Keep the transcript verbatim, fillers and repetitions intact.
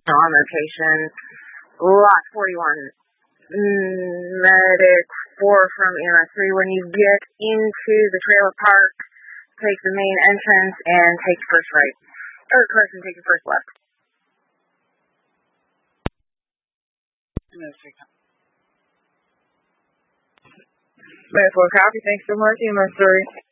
on location. Lot forty-one, medic four from E M S three. When you get into the trailer park, take the main entrance and take your first right. Or correction, take your first left. Medical copy. Thanks so much, E M S three.